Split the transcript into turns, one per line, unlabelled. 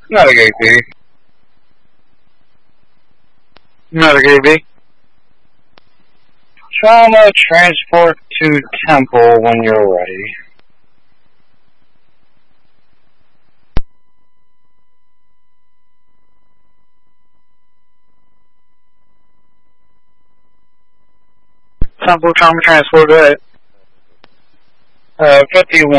Navigate B. Navigate B. Trauma transport to Temple when you're ready. Temple trauma transport, go ahead. 51.